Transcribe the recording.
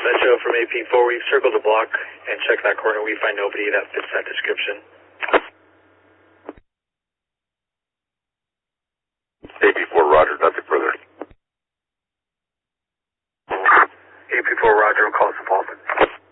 Echo from AP4. We've circled the block and checked that corner. We find nobody that fits that description. AP4, roger. Nothing further. AP4, roger. We'll call St. Paul.